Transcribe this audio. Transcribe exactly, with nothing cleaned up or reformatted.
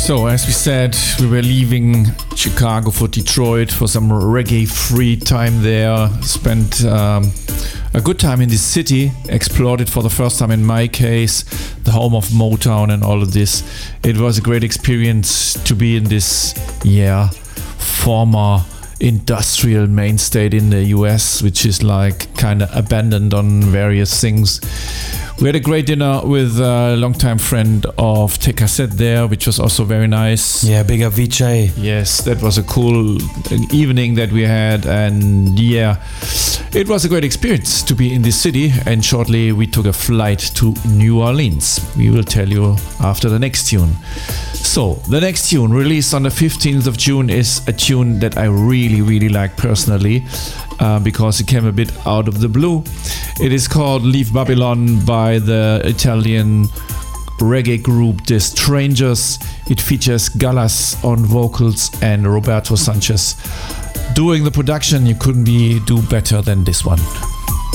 So, as we said, we were leaving Chicago for Detroit for some reggae-free time there. Spent um, a good time in this city, explored it for the first time in my case, the home of Motown and all of this. It was a great experience to be in this, yeah, former industrial main state in the U S, which is like kind of abandoned on various things. We had a great dinner with a longtime friend of Te Cassette there, which was also very nice. Yeah, big up V J. Yes, that was a cool evening that we had, and yeah, it was a great experience to be in this city. And shortly we took a flight to New Orleans. We will tell you after the next tune. So, the next tune, released on the fifteenth of June, is a tune that I really, really like personally, uh, because it came a bit out of the blue. It is called Leave Babylon by the Italian reggae group The Strangers. It features Gallas on vocals and Roberto Sanchez doing the production. You couldn't be do better than this one.